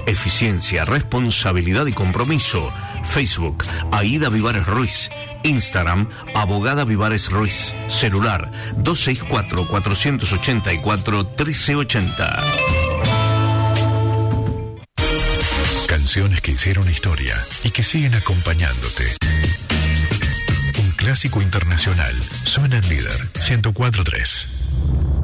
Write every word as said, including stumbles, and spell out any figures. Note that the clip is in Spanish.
eficiencia, responsabilidad y compromiso. Facebook, Aida Vivares Ruiz. Instagram, Abogada Vivares Ruiz. Celular, dos seis cuatro, cuatro ocho cuatro, uno tres ocho cero. Canciones que hicieron historia y que siguen acompañándote. Un clásico internacional suena en Líder ciento cuatro punto tres.